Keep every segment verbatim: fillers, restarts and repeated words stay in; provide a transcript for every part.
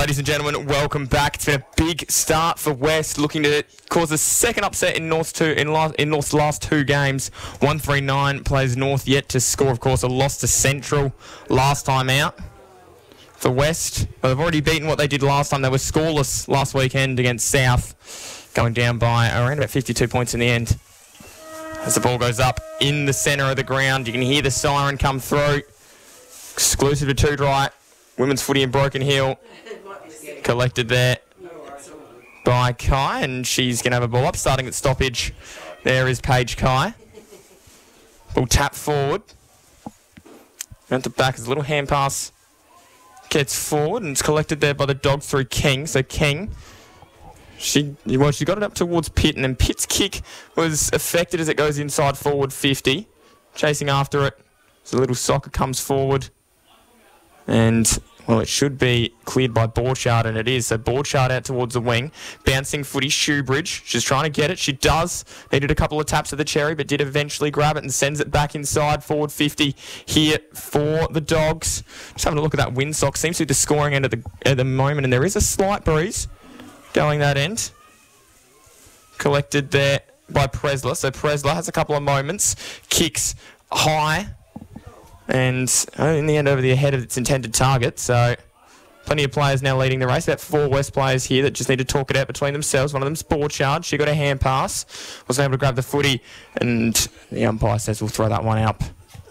Ladies and gentlemen, welcome back. It's been a big start for West, looking to cause a second upset in North's two in, last, in North's last two games. one three nine plays North yet to score, of course, a loss to Central last time out for West. But they've already beaten what they did last time. They were scoreless last weekend against South, going down by around about fifty-two points in the end. As the ball goes up in the centre of the ground, you can hear the siren come through. Exclusive to Two Dry. Women's footy in Broken Hill. Collected there by Kai, and she's going to have a ball up, starting at stoppage. There is Paige Kai. Ball tap forward. At the back is a little hand pass. Gets forward, and it's collected there by the Dogs through King. So King, she well, she got it up towards Pitt, and then Pitt's kick was affected as it goes inside forward fifty. Chasing after it. So the little soccer comes forward. And, well, it should be cleared by Borchardt, and it is. So Borchardt out towards the wing. Bouncing footy, Shoebridge. She's trying to get it. She does. Needed a couple of taps of the cherry, but did eventually grab it and sends it back inside forward fifty here for the Dogs. Just having a look at that windsock. Seems to be the scoring end at the, at the moment, and there is a slight breeze going that end. Collected there by Presler. So Presler has a couple of moments. Kicks high. And uh, in the end, over the head of its intended target. So plenty of players now leading the race. About four West players here that just need to talk it out between themselves. One of them's Borchardt. She got a hand pass. Wasn't able to grab the footy. And the umpire says we'll throw that one up.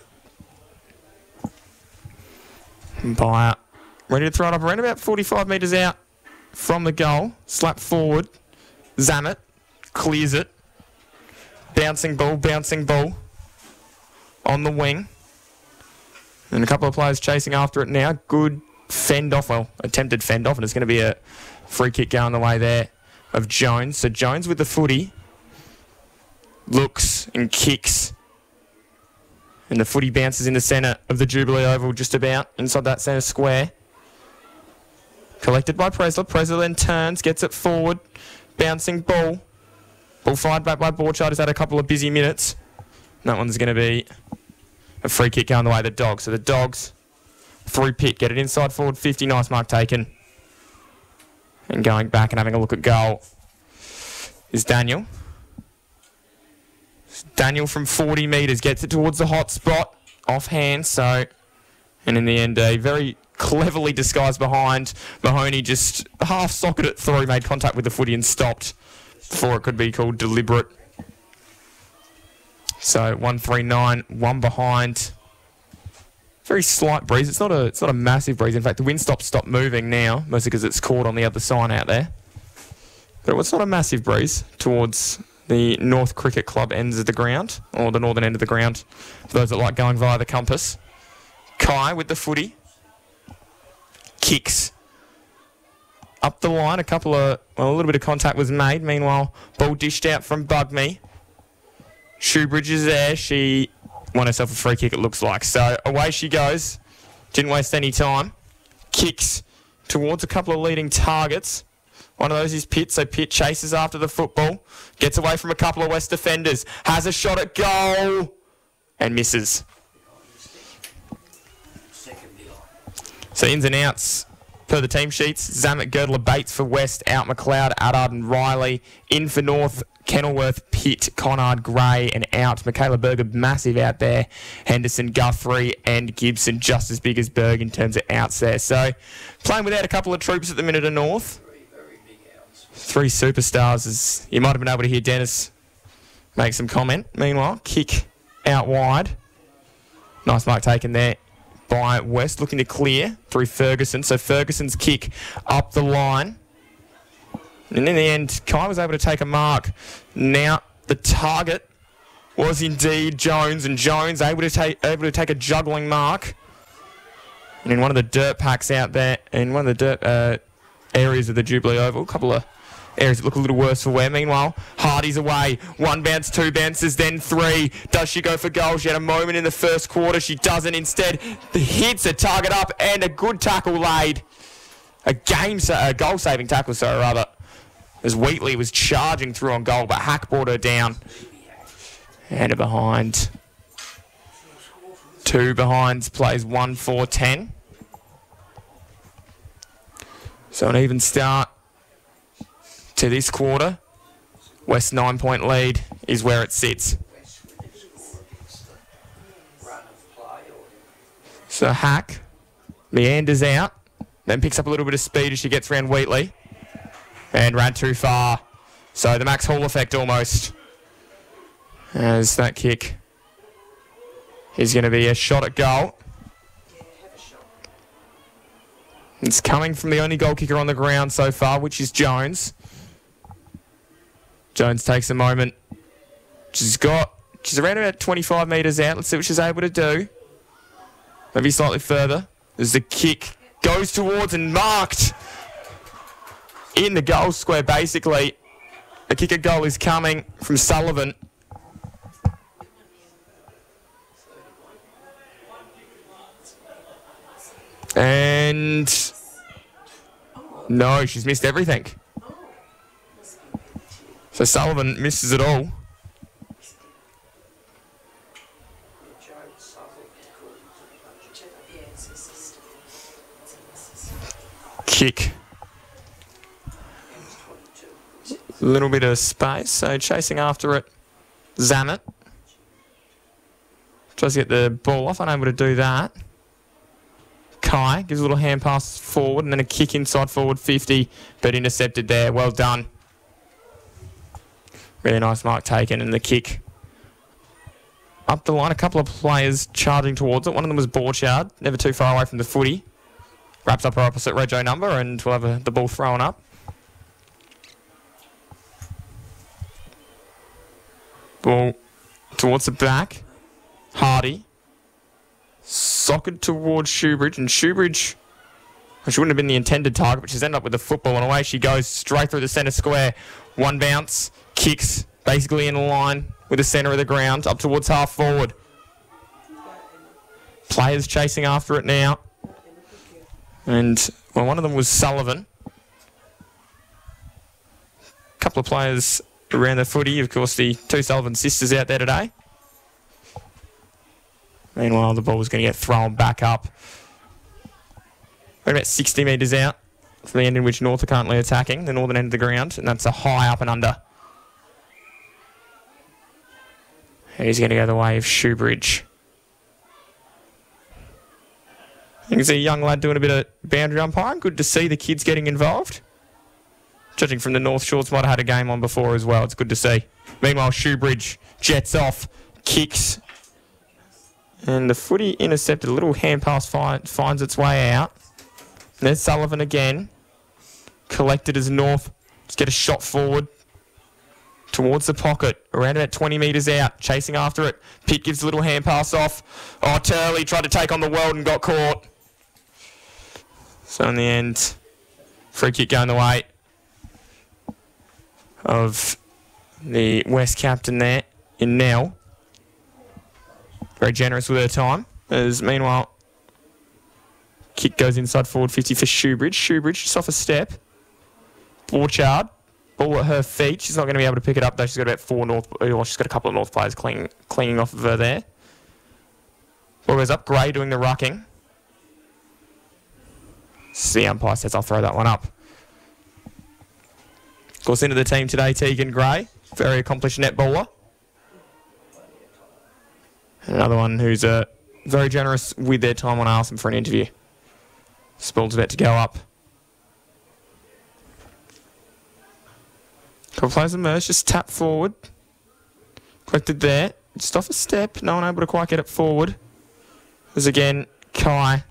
Umpire ready to throw it up around about forty-five metres out from the goal. Slap forward. Zammit clears it. Bouncing ball, bouncing ball. On the wing. And a couple of players chasing after it now. Good fend off, well, attempted fend off, and it's going to be a free kick going the way there of Jones. So Jones with the footy looks and kicks. And the footy bounces in the centre of the Jubilee Oval, just about inside that centre square. Collected by Presler. Presler then turns, gets it forward. Bouncing ball. Ball fired back by Borchardt. Has had a couple of busy minutes. And that one's going to be a free kick going the way of the Dogs. So the Dogs through Pitt, get it inside forward fifty. Nice mark taken. And going back and having a look at goal is Daniel. Daniel from forty metres gets it towards the hot spot. Offhand, so... And in the end, a very cleverly disguised behind. Mahoney just half-socketed it through, made contact with the footy and stopped before it could be called deliberate. So one three nine, one behind. Very slight breeze. It's not a it's not a massive breeze. In fact, the wind stops stopped moving now, mostly because it's caught on the other sign out there. But it's not a massive breeze towards the North Cricket Club ends of the ground, or the northern end of the ground, for those that like going via the compass. Kai with the footy. Kicks. Up the line, a couple of, well, a little bit of contact was made. Meanwhile, ball dished out from Bugme. Shoebridge is there. She won herself a free kick, it looks like. So away she goes. Didn't waste any time. Kicks towards a couple of leading targets. One of those is Pitt, so Pitt chases after the football. Gets away from a couple of West defenders. Has a shot at goal. And misses. So ins and outs per the team sheets. Zammit, Girdler, Bates for West. Out McLeod, Addard and Riley. In for North, Kenilworth, Pitt, Conard, Gray, and out. Michaela Berger, massive out there. Henderson, Guthrie, and Gibson, just as big as Berg in terms of outs there. So, playing without a couple of troops at the minute of North. Three very big outs. Three superstars. As you might have been able to hear Dennis make some comment. Meanwhile, kick out wide. Nice mark taken there by West, looking to clear through Ferguson. So, Ferguson's kick up the line. And in the end, Kai was able to take a mark. Now, the target was indeed Jones, and Jones able to take able to take a juggling mark. And in one of the dirt packs out there, in one of the dirt uh, areas of the Jubilee Oval, a couple of areas that look a little worse for wear. Meanwhile, Hardy's away. One bounce, two bounces, then three. Does she go for goal? She had a moment in the first quarter. She doesn't. Instead, hits a target up and a good tackle laid. A game, a goal-saving tackle, sorry, rather. As Wheatley was charging through on goal, but Hack brought her down. And a behind. Two behinds, plays one four ten. So an even start to this quarter. West nine-point lead is where it sits. So Hack meanders out, then picks up a little bit of speed as she gets around Wheatley. And ran too far. So the Max Hall effect almost. As that kick is going to be a shot at goal. It's coming from the only goal kicker on the ground so far, which is Jones. Jones takes a moment. She's got, she's around about twenty-five metres out. Let's see what she's able to do. Maybe slightly further. As the kick goes towards and marked in the goal square, basically. The kicker goal is coming from Sullivan. And no, she's missed everything. So Sullivan misses it all. Kick. A little bit of space, so chasing after it. Zammit. Tries to get the ball off, unable to do that. Kai gives a little hand pass forward and then a kick inside forward fifty, but intercepted there. Well done. Really nice mark taken, and the kick up the line. A couple of players charging towards it. One of them was Borchard, never too far away from the footy. Wraps up her opposite rego number, and we'll have a, the ball thrown up. Ball towards the back. Hardy. Socked towards Shoebridge, and Shoebridge, well, she wouldn't have been the intended target, but she's ended up with the football, and away she goes straight through the centre square. One bounce, kicks basically in line with the centre of the ground, up towards half forward. Players chasing after it now. And, well, one of them was Sullivan. A couple of players around the footy. Of course, the two Sullivan sisters out there today. Meanwhile, the ball was going to get thrown back up. We're about sixty metres out from the end in which North are currently attacking, the northern end of the ground, and that's a high up and under. He's going to go the way of Shoebridge. You can see a young lad doing a bit of boundary umpiring. Good to see the kids getting involved. Judging from the North Shorts, might have had a game on before as well. It's good to see. Meanwhile, Shoebridge jets off, kicks, and the footy intercepted. A little hand pass find, finds its way out. And there's Sullivan again. Collected as North. Let's get a shot forward towards the pocket. Around about twenty metres out. Chasing after it. Pitt gives a little hand pass off. Oh, Turley tried to take on the world and got caught. So in the end, free kick going the way of the West captain there in Nell. Very generous with her time. As meanwhile, kick goes inside forward fifty for Shoebridge. Shoebridge just off a step. Borchard, ball at her feet. She's not going to be able to pick it up though. She's got about four North. Well, she's got a couple of North players clinging, clinging off of her there. Ball goes up. Gray doing the rucking. The umpire says I'll throw that one up. Of course, into the team today, Tegan Gray, very accomplished netballer. Another one who's uh, very generous with their time when I asked them for an interview. Spill's about to go up. Couple players emerge, just tap forward. Collected there, just off a step, no one able to quite get it forward. There's again Kai.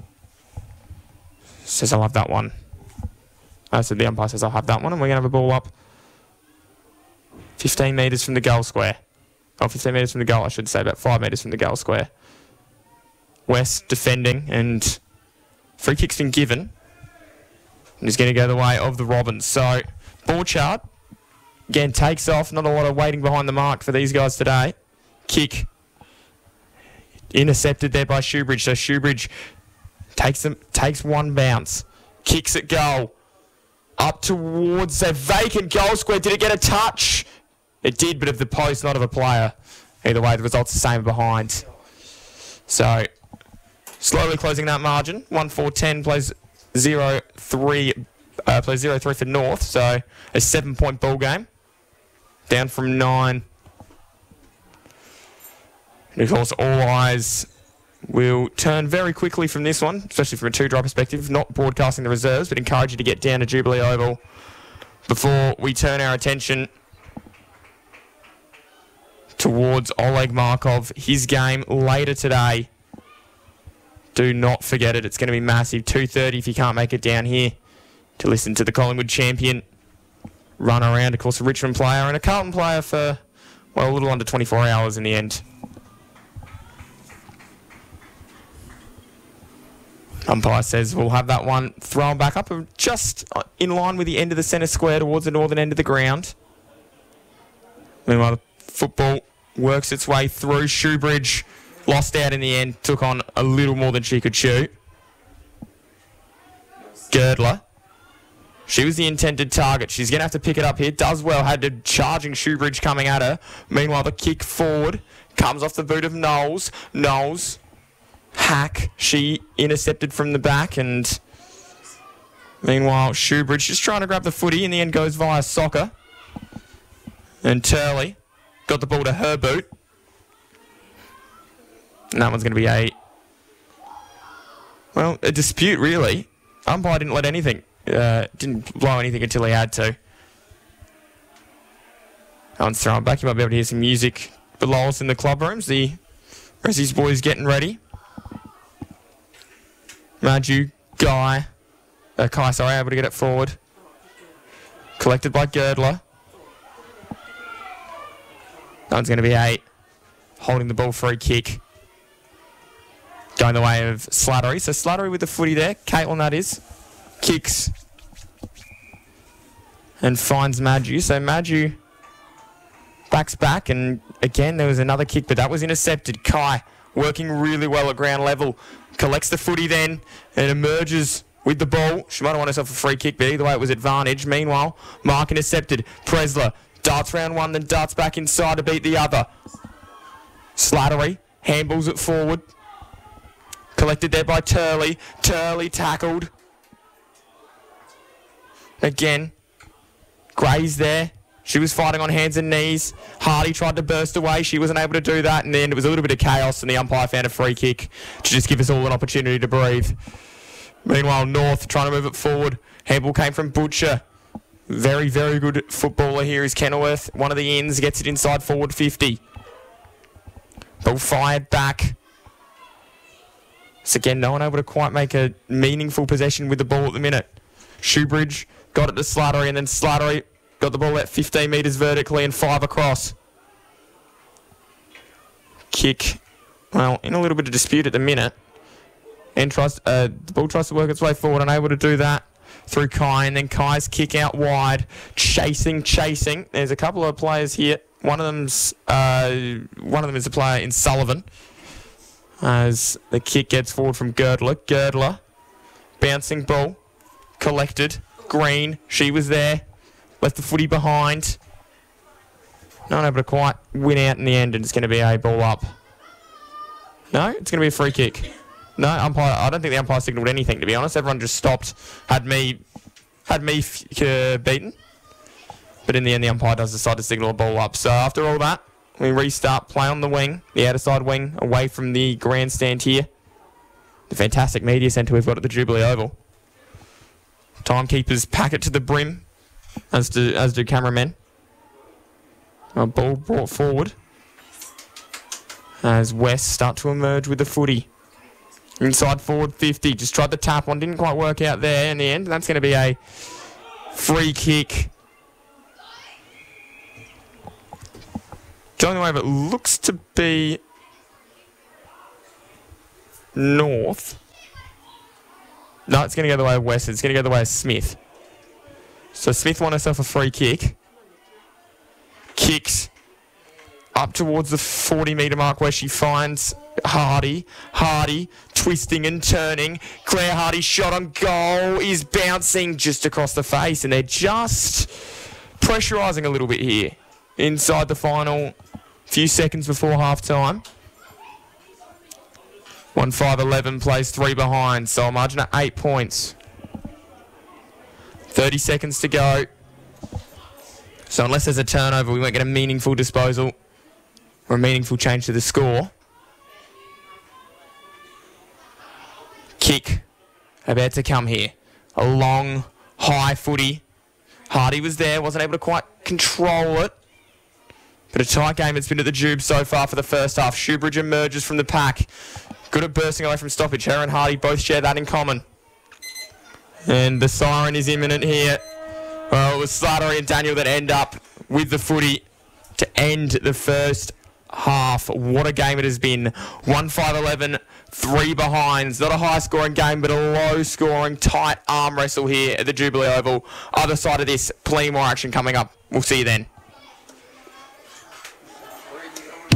Says I'll have that one. I said the umpire says I'll have that one, and we're going to have a ball up fifteen metres from the goal square. Oh, fifteen metres from the goal, I should say, about five metres from the goal square. West defending, and free kick's been given. And he's going to go the way of the Robins. So, Borchard, again, takes off. Not a lot of waiting behind the mark for these guys today. Kick. Intercepted there by Shoebridge. So, Shoebridge takes, them, takes one bounce. Kicks at goal. Up towards a vacant goal square. Did it get a touch? It did, but of the post, not of a player. Either way, the result's the same behind. So, slowly closing that margin. one four ten plays zero three uh, plays zero three for North, so a seven-point ball game. Down from nine. And of course, all eyes will turn very quickly from this one, especially from a two-dry perspective, not broadcasting the reserves, but encourage you to get down to Jubilee Oval before we turn our attention towards Oleg Markov, his game later today. Do not forget it. It's going to be massive. two thirty if you can't make it down here to listen to the Collingwood champion run around. Of course, a Richmond player and a Carlton player for, well, a little under twenty-four hours in the end. Umpire says we'll have that one thrown back up just in line with the end of the centre square towards the northern end of the ground. Meanwhile, the football works its way through. Shoebridge lost out in the end, took on a little more than she could shoot. Girdler. She was the intended target. She's going to have to pick it up here. Does well. Had to charging Shoebridge coming at her. Meanwhile, the kick forward comes off the boot of Knowles. Knowles. Hack. She intercepted from the back. And meanwhile, Shoebridge just trying to grab the footy. In the end, goes via Soccer. And Turley got the ball to her boot. And that one's going to be a, well, a dispute, really. Umpire didn't let anything. Uh, didn't blow anything until he had to. That one's thrown back. You might be able to hear some music below us in the club rooms. The Resi's boys getting ready. Maju, Guy, uh, Kai, sorry, able to get it forward. Collected by Girdler. That one's going to be eight. Holding the ball free kick. Going the way of Slattery. So Slattery with the footy there. Caitlin, that is. Kicks. And finds Maju. So Maju backs back. And again, there was another kick, but that was intercepted. Kai working really well at ground level. Collects the footy then. And emerges with the ball. She might have won herself a free kick, but either way it was advantage. Meanwhile, Mark intercepted. Presler darts round one, then darts back inside to beat the other. Slattery handballs it forward. Collected there by Turley. Turley tackled. Again. Gray's there. She was fighting on hands and knees. Hardy tried to burst away. She wasn't able to do that. And then it was a little bit of chaos and the umpire found a free kick to just give us all an opportunity to breathe. Meanwhile, North trying to move it forward. Handball came from Butcher. Very, very good footballer here is Kenilworth. One of the ends gets it inside forward fifty. Ball fired back. So again, no one able to quite make a meaningful possession with the ball at the minute. Shoebridge got it to Slattery, and then Slattery got the ball at fifteen metres vertically and five across. Kick, well, in a little bit of dispute at the minute. And tries, uh, the ball tries to work its way forward, unable to do that through Kai, and then Kai's kick out wide. Chasing, chasing. There's a couple of players here. One of them's, uh, one of them is a player in Sullivan. As the kick gets forward from Girdler. Girdler. Bouncing ball. Collected. Green. She was there. Left the footy behind. Not able to quite win out in the end, and it's going to be a ball up. No, it's going to be a free kick. No, umpire. I don't think the umpire signalled anything, to be honest. Everyone just stopped. Had me, had me uh, beaten. But in the end, the umpire does decide to signal a ball up. So after all that, we restart play on the wing, the outer side wing, away from the grandstand here. The fantastic media centre we've got at the Jubilee Oval. Timekeepers pack it to the brim, as do, as do cameramen. A ball brought forward as West start to emerge with the footy. Inside forward fifty, just tried the tap one, didn't quite work out there in the end. That's going to be a free kick. Going away, but looks to be North. No, it's going to go the way of West. It's going to go the way of Smith. So Smith won herself a free kick. Kicks up towards the forty metre mark where she finds Hardy. Hardy twisting and turning. Claire Hardy's shot on goal is bouncing just across the face, and they're just pressurising a little bit here inside the final few seconds before half time. one five eleven plays three behind, so I margin at eight points. thirty seconds to go. So unless there's a turnover, we won't get a meaningful disposal or a meaningful change to the score. Kick about to come here. A long, high footy. Hardy was there, wasn't able to quite control it. But a tight game it's been at the Jube so far for the first half. Shoebridge emerges from the pack. Good at bursting away from stoppage. Her and Hardy both share that in common. And the siren is imminent here. Well, it was Slattery and Daniel that end up with the footy to end the first half. What a game it has been. one five eleven, three behinds. Not a high-scoring game, but a low-scoring, tight arm wrestle here at the Jubilee Oval. Other side of this, plenty more action coming up. We'll see you then.